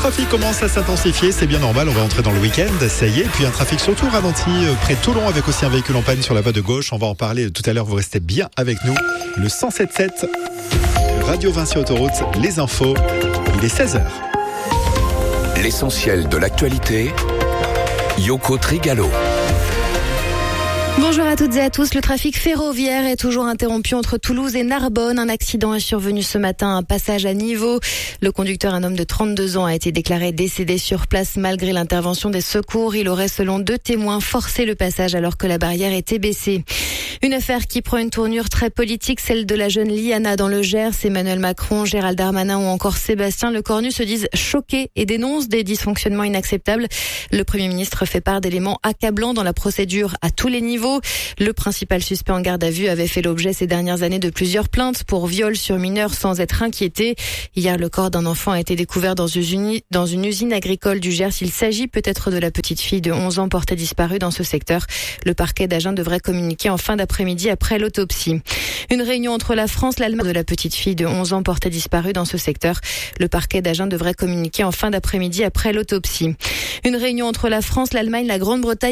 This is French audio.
trafic commence à s'intensifier, c'est bien normal, on va entrer dans le week-end, ça y est. Et puis un trafic surtout ralenti près de Toulon avec aussi un véhicule en panne sur la voie de gauche. On va en parler tout à l'heure, vous restez bien avec nous. Le 107.7, Radio Vinci Autoroute, les infos, il est 16h. L'essentiel de l'actualité, Yoko Trigalo. Bonjour à toutes et à tous. Le trafic ferroviaire est toujours interrompu entre Toulouse et Narbonne. Un accident est survenu ce matin à un passage à niveau. Le conducteur, un homme de 32 ans, a été déclaré décédé sur place malgré l'intervention des secours. Il aurait, selon 2 témoins, forcé le passage alors que la barrière était baissée. Une affaire qui prend une tournure très politique, celle de la jeune Liana dans le Gers. Emmanuel Macron, Gérald Darmanin ou encore Sébastien Lecornu se disent choqués et dénoncent des dysfonctionnements inacceptables. Le Premier ministre fait part d'éléments accablants dans la procédure à tous les niveaux. Le principal suspect en garde à vue avait fait l'objet ces dernières années de plusieurs plaintes pour viol sur mineurs sans être inquiété. Hier, le corps d'un enfant a été découvert dans une usine agricole du Gers. Il s'agit peut-être de la petite fille de 11 ans portée disparue dans ce secteur. Le parquet d'Agen devrait communiquer en fin d'après-midi après l'autopsie. Une réunion entre la France, l'Allemagne de la petite fille de 11 ans portée disparue dans ce secteur. Le parquet d'Agen devrait communiquer en fin d'après-midi après l'autopsie. Une réunion entre la France, l'Allemagne, la Grande-Bretagne